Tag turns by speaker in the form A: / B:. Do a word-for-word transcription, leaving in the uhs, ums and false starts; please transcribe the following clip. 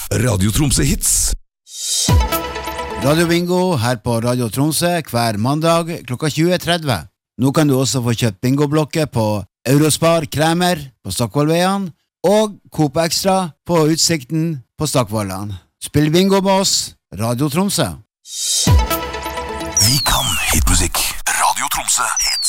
A: Radio Tromsø Hits.
B: Radio Bingo her på Radio Tromsø hver mandag klokka tjue tretti. Nå kan du også få kjøpt bingoblokker på Eurospar Kremer på Stockvollveien og Coop Extra på Utsikten på Stockvollan. Spill bingo med oss, Radio Tromsø.
A: Vi kan hitmusikk. Radio Tromsø Hits.